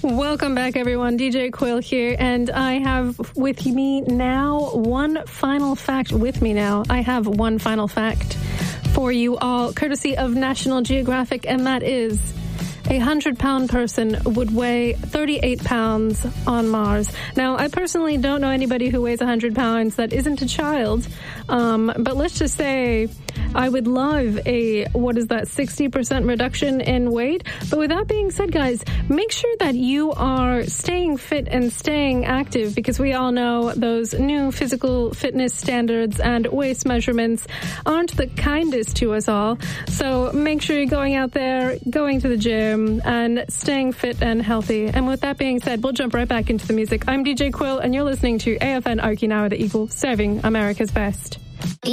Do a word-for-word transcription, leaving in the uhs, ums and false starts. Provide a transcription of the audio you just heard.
Welcome back, everyone. D J Quill here, and I have with me now one final fact. With me now, I have one final fact for you all, courtesy of National Geographic, and that is a hundred-pound person would weigh thirty-eight pounds on Mars. Now, I personally don't know anybody who weighs one hundred pounds that isn't a child, um, but let's just say I would love a, what is that, sixty percent reduction in weight. But with that being said, guys, make sure that you are staying fit and staying active, because we all know those new physical fitness standards and waist measurements aren't the kindest to us all. So make sure you're going out there, going to the gym, and staying fit and healthy. And with that being said, we'll jump right back into the music. I'm D J Quill, and you're listening to A F N Okinawa, the Eagle, serving America's best.